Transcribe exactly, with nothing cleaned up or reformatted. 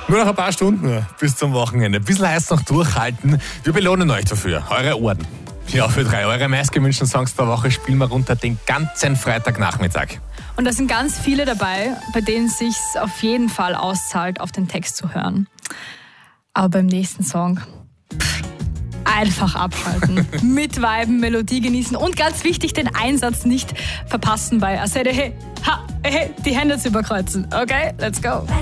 Nur noch ein paar Stunden bis zum Wochenende. Ein bisschen heiß noch durchhalten. Wir belohnen euch dafür. Eure Ohren. Ja, für drei eure meistgewünschten Songs der Woche spielen wir runter den ganzen Freitagnachmittag. Und da sind ganz viele dabei, bei denen es sich auf jeden Fall auszahlt, auf den Text zu hören. Aber beim nächsten Song pff, einfach abschalten, mitviben, Melodie genießen und ganz wichtig, den Einsatz nicht verpassen bei I said hey, ha, hey, die Hände zu überkreuzen. Okay, let's go.